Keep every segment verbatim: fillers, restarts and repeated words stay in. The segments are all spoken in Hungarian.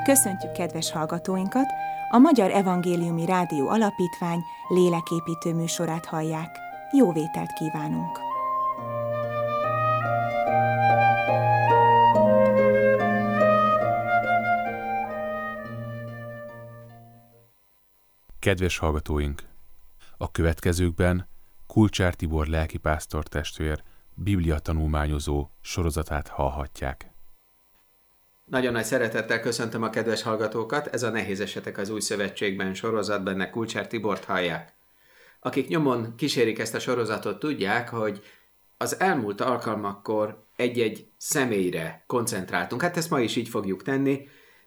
Köszöntjük kedves hallgatóinkat! A Magyar Evangéliumi Rádió Alapítvány léleképítő műsorát hallják. Jó vételt kívánunk! Kedves hallgatóink! A következőkben Kulcsár Tibor lelkipásztor testvér Biblia tanulmányozó sorozatát hallhatják. Nagyon nagy szeretettel köszöntöm a kedves hallgatókat, ez a Nehéz esetek az Új Szövetségben sorozat, benne Kulcsár Tibort hallják. Akik nyomon kísérik ezt a sorozatot, tudják, hogy az elmúlt alkalmakkor egy-egy személyre koncentráltunk. Hát ezt ma is így fogjuk tenni,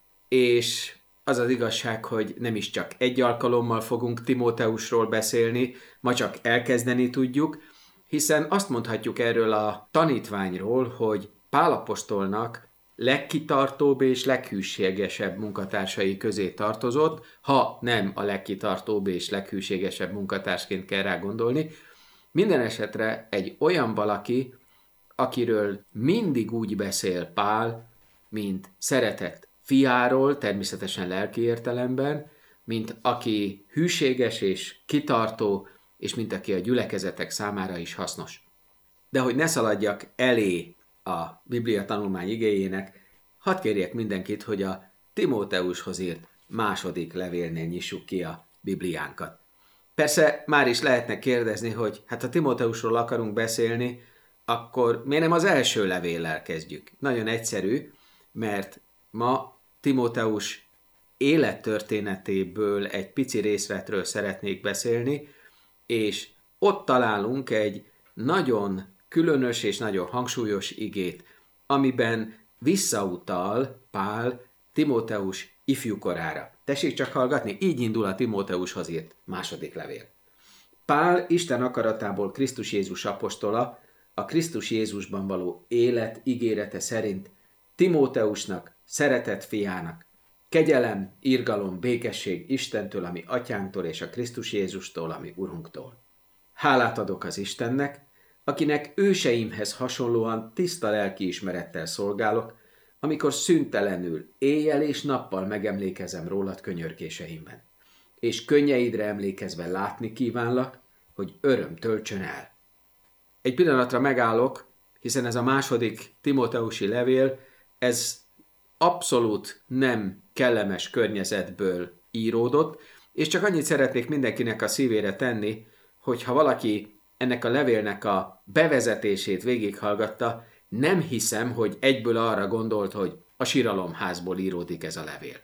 és az az igazság, hogy nem is csak egy alkalommal fogunk Timóteusról beszélni, ma csak elkezdeni tudjuk, hiszen azt mondhatjuk erről a tanítványról, hogy Pál apostolnak legkitartóbb és leghűségesebb munkatársai közé tartozott, ha nem a legkitartóbb és leghűségesebb munkatársként kell rá gondolni. Minden esetre egy olyan valaki, akiről mindig úgy beszél Pál, mint szeretett fiáról, természetesen lelki értelemben, mint aki hűséges és kitartó, és mint aki a gyülekezetek számára is hasznos. De hogy ne szaladjak elé a Biblia tanulmány igéjének, hadd kérjek mindenkit, hogy a Timóteushoz írt második levélnél nyissuk ki a Bibliánkat. Persze már is lehetne kérdezni, hogy hát ha Timóteusról akarunk beszélni, akkor miért nem az első levéllel kezdjük? Nagyon egyszerű, mert ma Timóteus élettörténetéből egy pici részletről szeretnék beszélni, és ott találunk egy nagyon különös és nagyon hangsúlyos igét, amiben visszautal Pál Timóteus ifjúkorára. Tessék csak hallgatni, így indul a Timóteushoz írt második levél. Pál Isten akaratából Krisztus Jézus apostola, a Krisztus Jézusban való élet ígérete szerint Timóteusnak, szeretett fiának, kegyelem, irgalom, békesség Istentől, ami atyánktól, és a Krisztus Jézustól, ami Urunktól. Hálát adok az Istennek, akinek őseimhez hasonlóan tiszta lelkiismerettel szolgálok, amikor szüntelenül, éjjel és nappal megemlékezem rólad könyörgéseimben, és könnyeidre emlékezve látni kívánlak, hogy öröm töltsön el. Egy pillanatra megállok, hiszen ez a második timóteusi levél, ez abszolút nem kellemes környezetből íródott, és csak annyit szeretnék mindenkinek a szívére tenni, hogy ha valaki ennek a levélnek a bevezetését végighallgatta, nem hiszem, hogy egyből arra gondolt, hogy a síralomházból íródik ez a levél.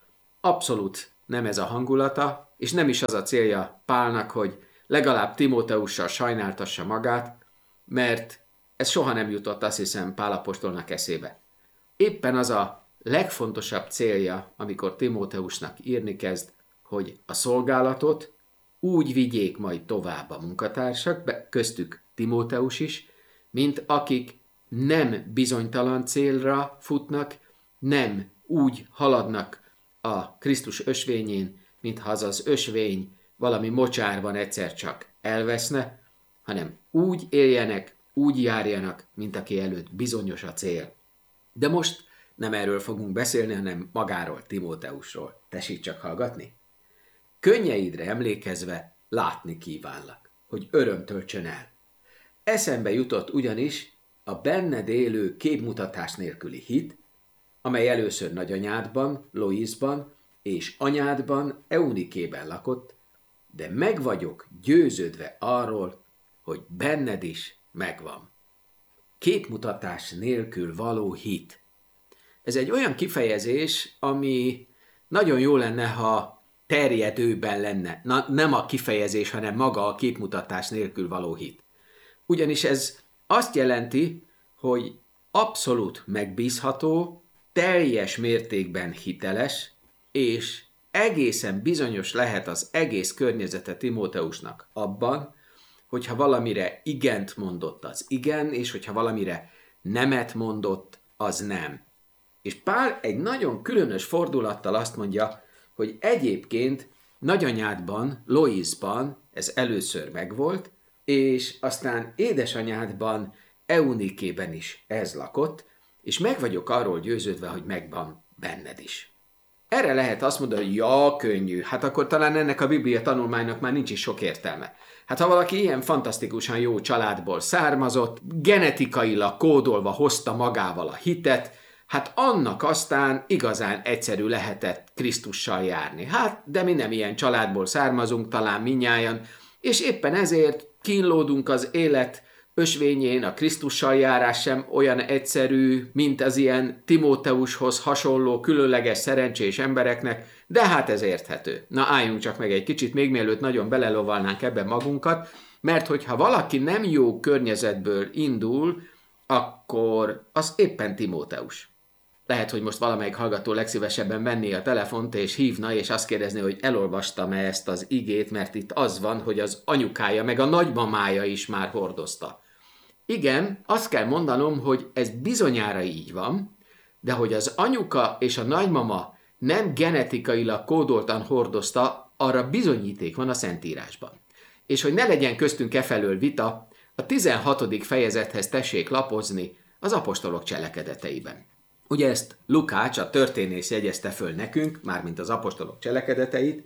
Abszolút nem ez a hangulata, és nem is az a célja Pálnak, hogy legalább Timóteussal sajnáltassa magát, mert ez soha nem jutott, azt hiszem, Pál apostolnak eszébe. Éppen az a legfontosabb célja, amikor Timóteusnak írni kezd, hogy a szolgálatot úgy vigyék majd tovább a munkatársak, köztük Timóteus is, mint akik nem bizonytalan célra futnak, nem úgy haladnak a Krisztus ösvényén, mintha az az ösvény valami mocsárban egyszer csak elveszne, hanem úgy éljenek, úgy járjanak, mint aki előtt bizonyos a cél. De most nem erről fogunk beszélni, hanem magáról, Timóteusról. Tessék csak hallgatni. Könnyeidre emlékezve látni kívánlak, hogy öröm töltsön el. Eszembe jutott ugyanis a benned élő képmutatás nélküli hit, amely először nagyanyádban, Loisban és anyádban, Eunikében lakott, de meg vagyok győződve arról, hogy benned is megvan. Képmutatás nélkül való hit. Ez egy olyan kifejezés, ami nagyon jó lenne, ha terjedőben lenne. Na, nem a kifejezés, hanem maga a képmutatás nélkül való hit. Ugyanis ez azt jelenti, hogy abszolút megbízható, teljes mértékben hiteles, és egészen bizonyos lehet az egész környezete Timóteusnak abban, hogyha valamire igent mondott, az igen, és hogyha valamire nemet mondott, az nem. És Pál egy nagyon különös fordulattal azt mondja, hogy egyébként nagyanyádban, Loisban ez először megvolt, és aztán édesanyádban, Eunikében is ez lakott, és meg vagyok arról győződve, hogy megvan benned is. Erre lehet azt mondani, hogy ja, könnyű, hát akkor talán ennek a Biblia tanulmánynak már nincs is sok értelme. Hát ha valaki ilyen fantasztikusan jó családból származott, genetikailag kódolva hozta magával a hitet, hát annak aztán igazán egyszerű lehetett Krisztussal járni. Hát, de mi nem ilyen családból származunk, talán minnyájan, és éppen ezért kínlódunk az élet ösvényén, a Krisztussal járás sem olyan egyszerű, mint az ilyen Timóteushoz hasonló különleges szerencsés embereknek, de hát ez érthető. Na álljunk csak meg egy kicsit, még mielőtt nagyon belelovalnánk ebbe magunkat, mert hogyha valaki nem jó környezetből indul, akkor az éppen Timóteus. Lehet, hogy most valamelyik hallgató legszívesebben venné a telefont és hívna, és azt kérdezné, hogy elolvastam-e ezt az igét, mert itt az van, hogy az anyukája meg a nagymamája is már hordozta. Igen, azt kell mondanom, hogy ez bizonyára így van, de hogy az anyuka és a nagymama nem genetikailag kódoltan hordozta, arra bizonyíték van a Szentírásban. És hogy ne legyen köztünk e felől vita, a tizenhatodik fejezethez tessék lapozni az apostolok cselekedeteiben. Ugye ezt Lukács, a történész jegyezte föl nekünk, mármint az apostolok cselekedeteit,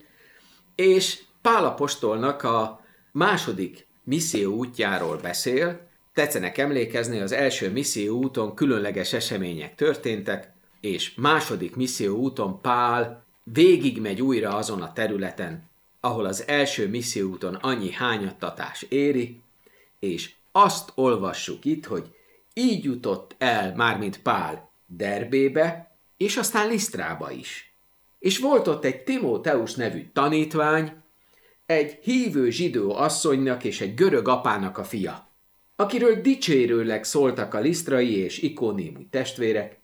és Pál apostolnak a második misszió útjáról beszél. Tetszenek emlékezni, az első misszió úton különleges események történtek, és második misszió úton Pál végigmegy újra azon a területen, ahol az első misszió úton annyi hányattatás éri, és azt olvassuk itt, hogy így jutott el, mármint Pál, Derbébe, és aztán Lisztrába is. És volt ott egy Timóteus nevű tanítvány, egy hívő zsidó asszonynak és egy görög apának a fia, akiről dicsérőleg szóltak a lisztrai és ikóniumi testvérek.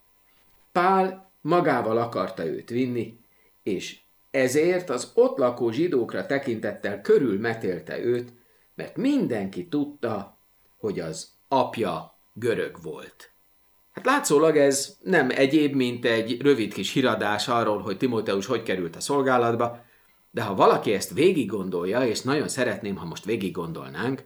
Pál magával akarta őt vinni, és ezért az ott lakó zsidókra tekintettel körülmetélte őt, mert mindenki tudta, hogy az apja görög volt. Hát látszólag ez nem egyéb, mint egy rövid kis híradás arról, hogy Timóteus hogy került a szolgálatba, de ha valaki ezt végig gondolja, és nagyon szeretném, ha most végig gondolnánk,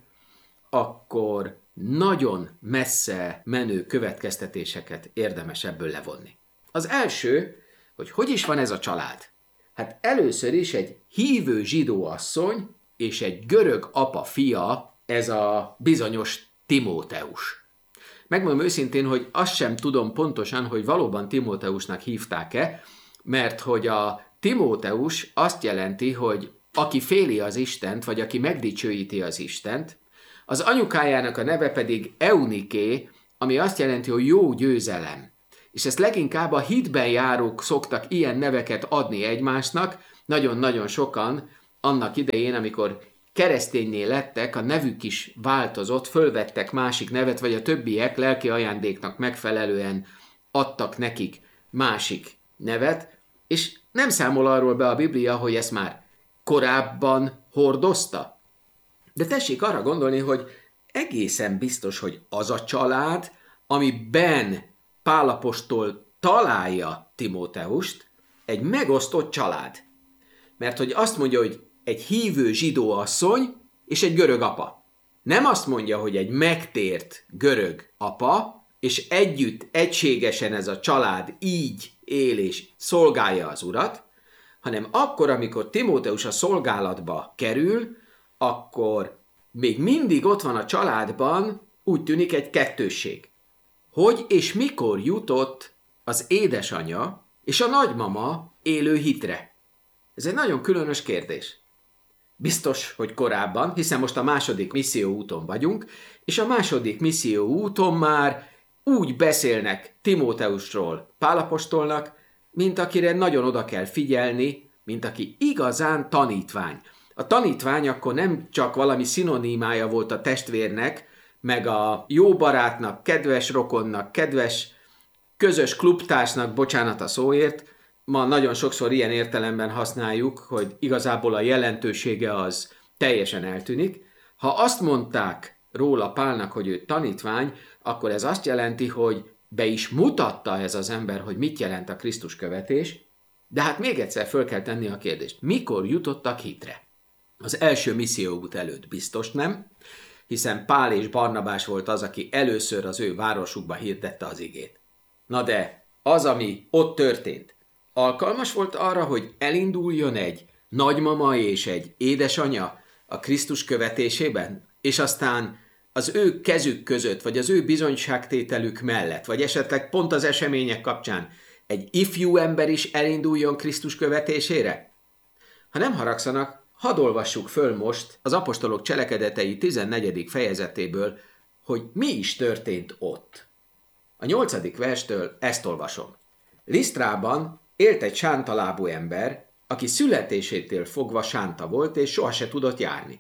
akkor nagyon messze menő következtetéseket érdemes ebből levonni. Az első, hogy hogy is van ez a család? Hát először is egy hívő zsidó asszony és egy görög apa fia, ez a bizonyos Timóteus. Megmondom őszintén, hogy azt sem tudom pontosan, hogy valóban Timóteusnak hívták-e, mert hogy a Timóteus azt jelenti, hogy aki féli az Istent, vagy aki megdicsőíti az Istent, az anyukájának a neve pedig Euniké, ami azt jelenti, hogy jó győzelem. És ezt leginkább a hitben járók szoktak ilyen neveket adni egymásnak, nagyon-nagyon sokan annak idején, amikor keresztényné lettek, a nevük is változott, fölvettek másik nevet, vagy a többiek lelki ajándéknak megfelelően adtak nekik másik nevet, és nem számol arról be a Biblia, hogy ezt már korábban hordozta. De tessék arra gondolni, hogy egészen biztos, hogy az a család, amiben Pál apostol találja Timóteust, egy megosztott család. Mert hogy azt mondja, hogy egy hívő zsidó asszony és egy görög apa. Nem azt mondja, hogy egy megtért görög apa, és együtt, egységesen ez a család így él és szolgálja az Urat, hanem akkor, amikor Timóteus a szolgálatba kerül, akkor még mindig ott van a családban, úgy tűnik, egy kettősség. Hogy és mikor jutott az édesanyja és a nagymama élő hitre? Ez egy nagyon különös kérdés. Biztos, hogy korábban, hiszen most a második misszió úton vagyunk, és a második misszió úton már úgy beszélnek Timóteusról Pál apostolnak, mint akire nagyon oda kell figyelni, mint aki igazán tanítvány. A tanítvány akkor nem csak valami szinonimája volt a testvérnek, meg a jó barátnak, kedves rokonnak, kedves közös klubtársnak, bocsánat a szóért, ma nagyon sokszor ilyen értelemben használjuk, hogy igazából a jelentősége az teljesen eltűnik. Ha azt mondták róla Pálnak, hogy ő tanítvány, akkor ez azt jelenti, hogy be is mutatta ez az ember, hogy mit jelent a Krisztus követés, de hát még egyszer föl kell tenni a kérdést, mikor jutottak hitre? Az első misszióút előtt biztos nem, hiszen Pál és Barnabás volt az, aki először az ő városukba hirdette az igét. Na de az, ami ott történt, alkalmas volt arra, hogy elinduljon egy nagymama és egy édesanya a Krisztus követésében, és aztán az ő kezük között, vagy az ő bizonyságtételük mellett, vagy esetleg pont az események kapcsán egy ifjú ember is elinduljon Krisztus követésére? Ha nem haragszanak, hadd olvassuk föl most az apostolok cselekedetei tizennegyedik fejezetéből, hogy mi is történt ott. A nyolcadik verstől ezt olvasom. Lisztrában élt egy sántalábú ember, aki születésétől fogva sánta volt, és soha se tudott járni.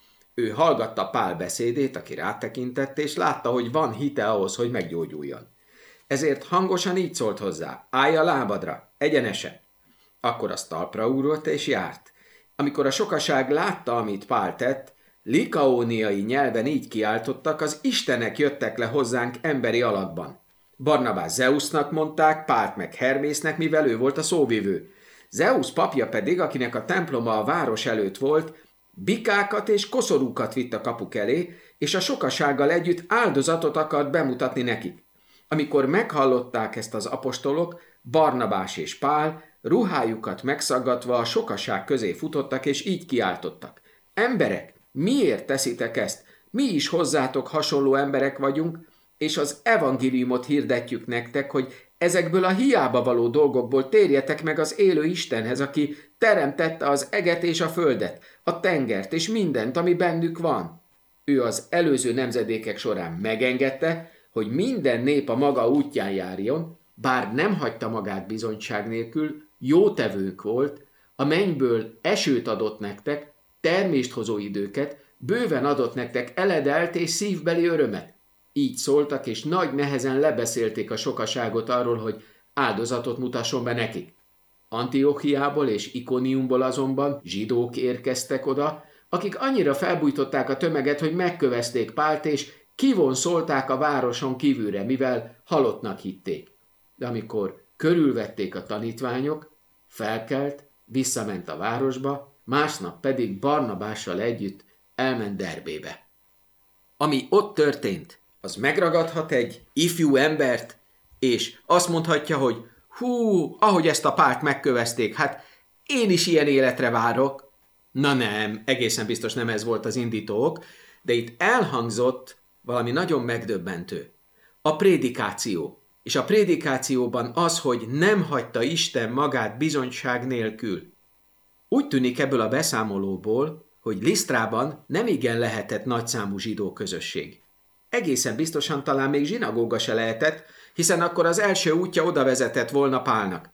Ő hallgatta Pál beszédét, aki rátekintett, és látta, hogy van hite ahhoz, hogy meggyógyuljon. Ezért hangosan így szólt hozzá, állj a lábadra, egyenesen. Akkor az talpra ugrott és járt. Amikor a sokaság látta, amit Pál tett, likaóniai nyelven így kiáltottak, az istenek jöttek le hozzánk emberi alakban. Barnabás Zeusnak mondták, Pált meg Hermésznek, mivel ő volt a szóvivő. Zeusz papja pedig, akinek a temploma a város előtt volt, bikákat és koszorúkat vitt a kapuk elé, és a sokasággal együtt áldozatot akart bemutatni nekik. Amikor meghallották ezt az apostolok, Barnabás és Pál ruhájukat megszaggatva a sokaság közé futottak, és így kiáltottak. Emberek, miért teszitek ezt? Mi is hozzátok hasonló emberek vagyunk, és az evangéliumot hirdetjük nektek, hogy ezekből a hiába való dolgokból térjetek meg az élő Istenhez, aki teremtette az eget és a földet, a tengert és mindent, ami bennük van. Ő az előző nemzedékek során megengedte, hogy minden nép a maga útján járjon, bár nem hagyta magát bizonyság nélkül, jótevők volt, a mennyből esőt adott nektek, termést hozó időket, bőven adott nektek eledelt és szívbeli örömet. Így szóltak, és nagy nehezen lebeszélték a sokaságot arról, hogy áldozatot mutasson be nekik. Antiochiából és Ikoniumból azonban zsidók érkeztek oda, akik annyira felbújtották a tömeget, hogy megkövezték Pált, és kivonszolták a városon kívülre, mivel halottnak hitték. De amikor körülvették a tanítványok, felkelt, visszament a városba, másnap pedig Barnabással együtt elment Derbébe. Ami ott történt, az megragadhat egy ifjú embert, és azt mondhatja, hogy hú, ahogy ezt a Pált megkövezték, hát én is ilyen életre várok. Na nem, egészen biztos nem ez volt az indító ok, de itt elhangzott valami nagyon megdöbbentő. A prédikáció. És a prédikációban az, hogy nem hagyta Isten magát bizonyság nélkül. Úgy tűnik ebből a beszámolóból, hogy Lisztrában nem igen lehetett nagyszámú zsidó közösség. Egészen biztosan talán még zsinagóga se lehetett, hiszen akkor az első útja oda vezetett volna Pálnak.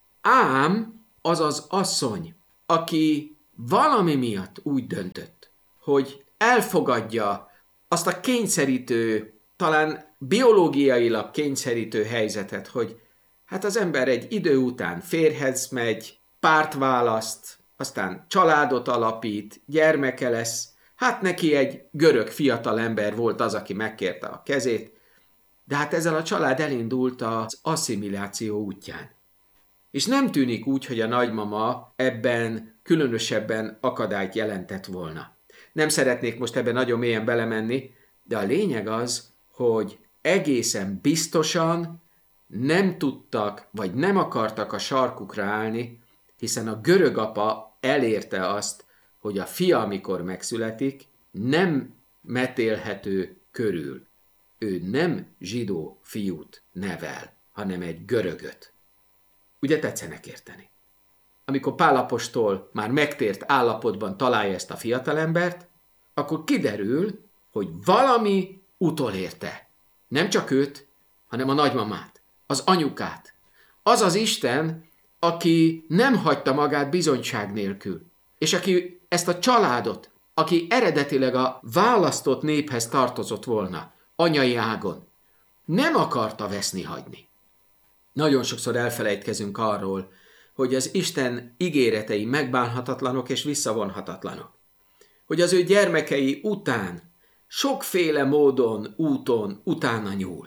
Ám az az asszony, aki valami miatt úgy döntött, hogy elfogadja azt a kényszerítő, talán biológiailag kényszerítő helyzetet, hogy hát az ember egy idő után férjhez megy, párt választ, aztán családot alapít, gyermeke lesz. Hát neki egy görög fiatal ember volt az, aki megkérte a kezét, de hát ezzel a család elindult az asszimiláció útján. És nem tűnik úgy, hogy a nagymama ebben különösebben akadályt jelentett volna. Nem szeretnék most ebben nagyon mélyen belemenni, de a lényeg az, hogy egészen biztosan nem tudtak, vagy nem akartak a sarkukra állni, hiszen a görög apa elérte azt, hogy a fia, amikor megszületik, nem metélhető körül. Ő nem zsidó fiút nevel, hanem egy görögöt. Ugye tetszenek érteni? Amikor Pál apostol már megtért állapotban találja ezt a fiatalembert, akkor kiderül, hogy valami utolérte. Nem csak őt, hanem a nagymamát, az anyukát. Az az Isten, aki nem hagyta magát bizonyság nélkül, és aki ezt a családot, aki eredetileg a választott néphez tartozott volna, anyai ágon, nem akarta veszni hagyni. Nagyon sokszor elfelejtkezünk arról, hogy az Isten ígéretei megbánhatatlanok és visszavonhatatlanok. Hogy az ő gyermekei után sokféle módon, úton utána nyúl.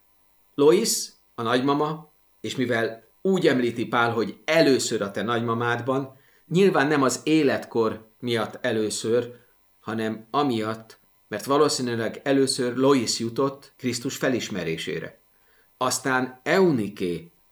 Lois, a nagymama, és mivel úgy említi Pál, hogy először a te nagymamádban, nyilván nem az életkor miatt először, hanem amiatt, mert valószínűleg először Lois jutott Krisztus felismerésére. Aztán Euniké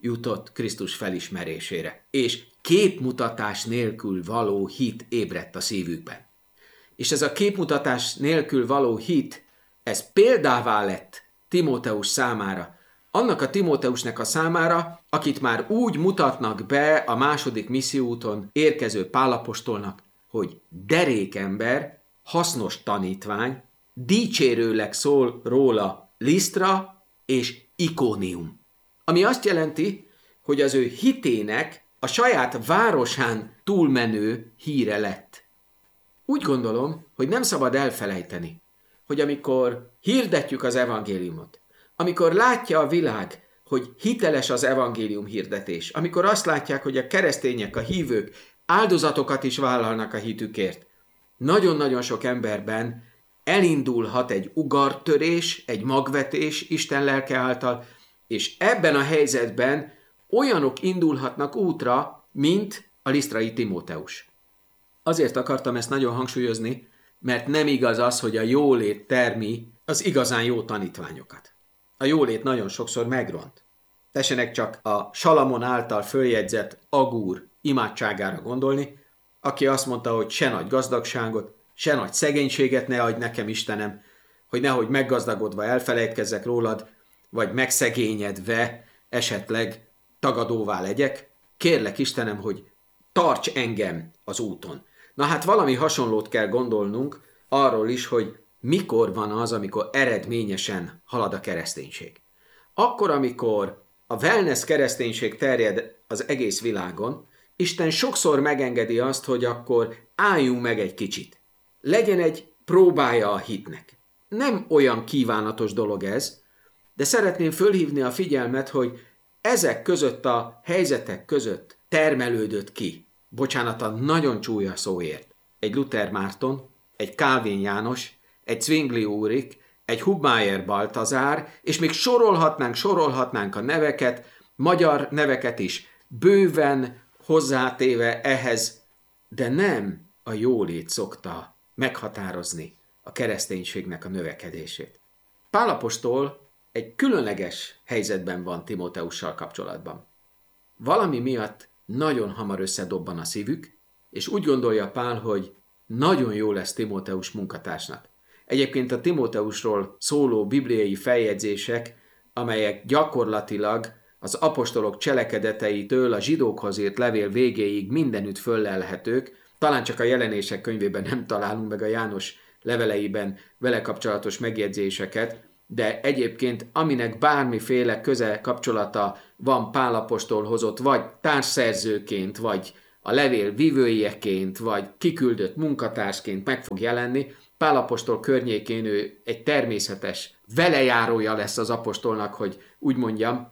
jutott Krisztus felismerésére, és képmutatás nélkül való hit ébredt a szívükben. És ez a képmutatás nélkül való hit, ez példává lett Timóteus számára, annak a Timóteusnak a számára, akit már úgy mutatnak be a második misszióúton érkező Pál apostolnak, hogy derékember, hasznos tanítvány, dicsérőleg szól róla Lisztra és Ikónium. Ami azt jelenti, hogy az ő hitének a saját városán túlmenő híre lett. Úgy gondolom, hogy nem szabad elfelejteni, hogy amikor hirdetjük az evangéliumot, amikor látja a világ, hogy hiteles az evangélium hirdetés, amikor azt látják, hogy a keresztények, a hívők áldozatokat is vállalnak a hitükért, nagyon-nagyon sok emberben elindulhat egy ugartörés, egy magvetés Isten lelke által, és ebben a helyzetben olyanok indulhatnak útra, mint a lisztrai Timóteus. Azért akartam ezt nagyon hangsúlyozni, mert nem igaz az, hogy a jólét termi az igazán jó tanítványokat. A jólét nagyon sokszor megront. Tessenek csak a Salamon által följegyzett Agúr imádságára gondolni, aki azt mondta, hogy se nagy gazdagságot, se nagy szegénységet ne adj nekem, Istenem, hogy nehogy meggazdagodva elfelejtkezzek rólad, vagy megszegényedve esetleg tagadóvá legyek. Kérlek, Istenem, hogy tarts engem az úton. Na hát valami hasonlót kell gondolnunk arról is, hogy mikor van az, amikor eredményesen halad a kereszténység. Akkor, amikor a wellness kereszténység terjed az egész világon, Isten sokszor megengedi azt, hogy akkor álljunk meg egy kicsit. Legyen egy próbája a hitnek. Nem olyan kívánatos dolog ez, de szeretném fölhívni a figyelmet, hogy ezek között a helyzetek között termelődött ki, bocsánat a nagyon csúnya szóért, egy Luther Márton, egy Calvin János, egy Zwingli Ulrich, egy Hubmaier Baltazár, és még sorolhatnánk, sorolhatnánk a neveket, magyar neveket is, bőven hozzátéve ehhez, de nem a jólét szokta meghatározni a kereszténységnek a növekedését. Pál apostol egy különleges helyzetben van Timóteussal kapcsolatban. Valami miatt nagyon hamar összedobban a szívük, és úgy gondolja Pál, hogy nagyon jó lesz Timóteus munkatársnak. Egyébként a Timóteusról szóló bibliai feljegyzések, amelyek gyakorlatilag az apostolok cselekedeteitől a zsidókhoz írt levél végéig mindenütt föllelhetők, talán csak a Jelenések könyvében nem találunk meg a János leveleiben vele kapcsolatos megjegyzéseket, de egyébként aminek bármiféle köze kapcsolata van Pál apostol hozott, vagy társszerzőként, vagy a levél vívőjeként, vagy kiküldött munkatársként meg fog jelenni, Pál apostol környékén ő egy természetes velejárója lesz az apostolnak, hogy úgy mondjam,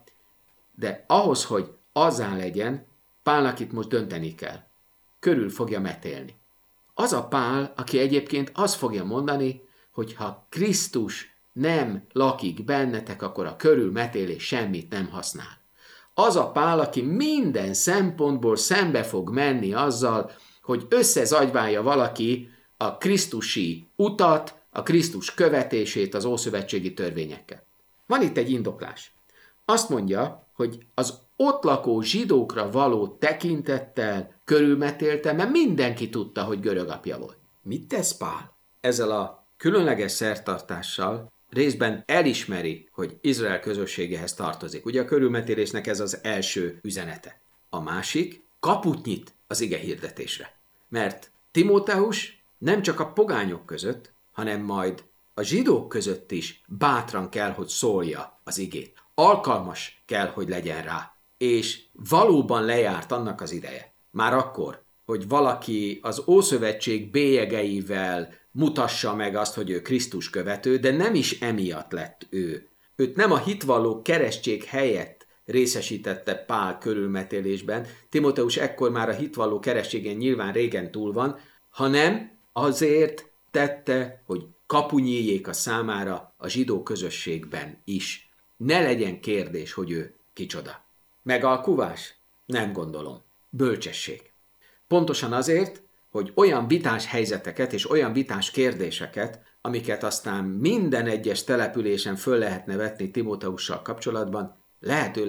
de ahhoz, hogy azzá legyen, Pálnak itt most dönteni kell. Körül fogja metélni. Az a Pál, aki egyébként azt fogja mondani, hogy ha Krisztus nem lakik bennetek, akkor a körülmetélés semmit nem használ. Az a Pál, aki minden szempontból szembe fog menni azzal, hogy összezagyválja valaki a krisztusi utat, a Krisztus követését az ószövetségi törvényekkel. Van itt egy indoklás. Azt mondja, hogy az ott lakó zsidókra való tekintettel körülmetélte, mert mindenki tudta, hogy görög apja volt. Mit tesz Pál? Ezzel a különleges szertartással részben elismeri, hogy Izrael közösségehez tartozik. Ugye a körülmetélésnek ez az első üzenete. A másik kaput nyit az ige hirdetésre. Mert Timóteus nem csak a pogányok között, hanem majd a zsidók között is bátran kell, hogy szólja az igét. Alkalmas kell, hogy legyen rá. És valóban lejárt annak az ideje. Már akkor, hogy valaki az Ószövetség bélyegeivel mutassa meg azt, hogy ő Krisztus követő, de nem is emiatt lett ő. Őt nem a hitvalló keresztség helyett részesítette Pál körülmetélésben, Timóteus ekkor már a hitvalló keresztségen nyilván régen túl van, hanem azért tette, hogy kapu nyíljék a számára a zsidó közösségben is. Ne legyen kérdés, hogy ő kicsoda. Megalkuvás? Nem gondolom. Bölcsesség. Pontosan azért, hogy olyan vitás helyzeteket és olyan vitás kérdéseket, amiket aztán minden egyes településen föl lehetne vetni Timóteussal kapcsolatban, lehetőleg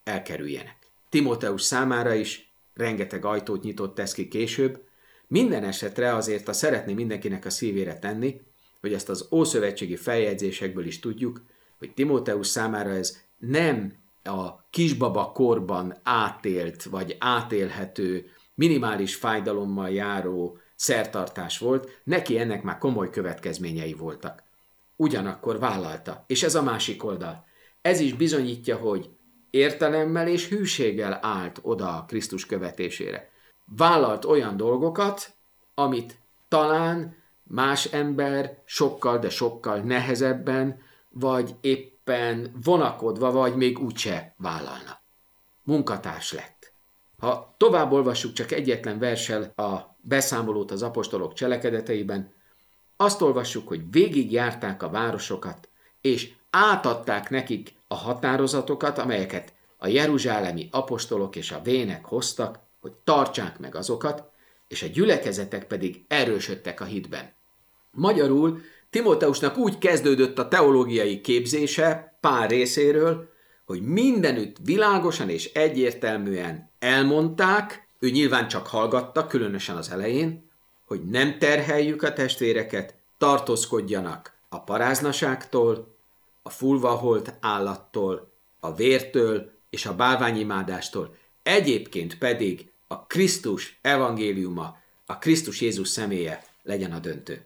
elkerüljenek. Timóteus számára is rengeteg ajtót nyitott ez ki később. Minden esetre azért azt szeretném mindenkinek a szívére tenni, hogy ezt az ószövetségi feljegyzésekből is tudjuk, hogy Timóteus számára ez nem a kisbaba korban átélt, vagy átélhető, minimális fájdalommal járó szertartás volt, neki ennek már komoly következményei voltak. Ugyanakkor vállalta, és ez a másik oldal. Ez is bizonyítja, hogy értelemmel és hűséggel állt oda a Krisztus követésére. Vállalt olyan dolgokat, amit talán más ember sokkal, de sokkal nehezebben, vagy éppen vonakodva, vagy még úgyse vállalna. Munkatárs lett. Ha tovább olvassuk csak egyetlen verssel a beszámolót az apostolok cselekedeteiben, azt olvassuk, hogy végigjárták a városokat, és átadták nekik a határozatokat, amelyeket a jeruzsálemi apostolok és a vének hoztak, hogy tartsák meg azokat, és a gyülekezetek pedig erősödtek a hitben. Magyarul Timóteusnak úgy kezdődött a teológiai képzése Pál részéről, hogy mindenütt világosan és egyértelműen elmondták, ő nyilván csak hallgatta, különösen az elején, hogy nem terheljük a testvéreket, tartózkodjanak a paráznaságtól, a fulvaholt állattól, a vértől és a bálványimádástól, egyébként pedig a Krisztus evangéliuma, a Krisztus Jézus személye legyen a döntő.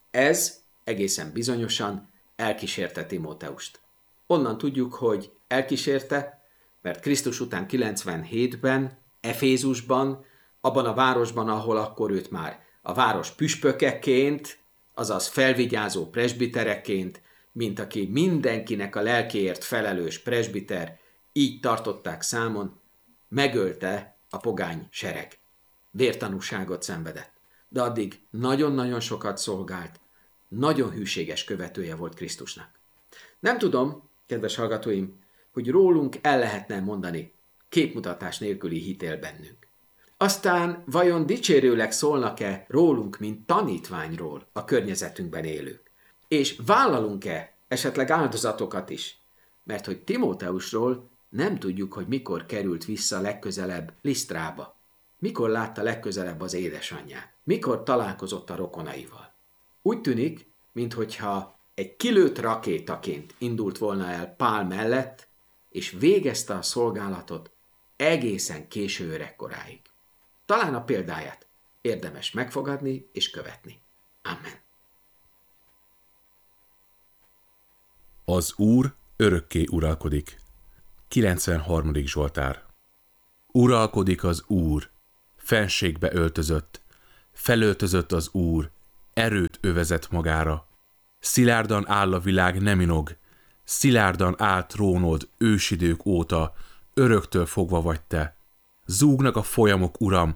Ez egészen bizonyosan elkísérte Timóteust. Onnan tudjuk, hogy elkísérte, mert Krisztus után kilencvenhétben, Efézusban, abban a városban, ahol akkor őt már a város püspökeként, azaz felvigyázó presbitereként, mint aki mindenkinek a lelkéért felelős presbiter, így tartották számon, megölte a pogány sereg. Vértanúságot szenvedett. De addig nagyon-nagyon sokat szolgált, nagyon hűséges követője volt Krisztusnak. Nem tudom, kedves hallgatóim, hogy rólunk el lehetne mondani, képmutatás nélküli hitél bennünk. Aztán vajon dicsérőleg szólnak-e rólunk, mint tanítványról a környezetünkben élők? És vállalunk-e esetleg áldozatokat is? Mert hogy Timóteusról nem tudjuk, hogy mikor került vissza legközelebb Lisztrába. Mikor látta legközelebb az édesanyját? Mikor találkozott a rokonaival? Úgy tűnik, minthogyha egy kilőtt rakétaként indult volna el Pál mellett, és végezte a szolgálatot egészen késő öregkoráig. Talán a példáját érdemes megfogadni és követni. Amen. Az Úr örökké uralkodik. kilencvenharmadik Zsoltár. Uralkodik az Úr, fenségbe öltözött, felöltözött az Úr, erőt övezett magára. Szilárdan áll a világ, nem inog, szilárdan áll trónod ősidők óta, öröktől fogva vagy te. Zúgnak a folyamok, Uram,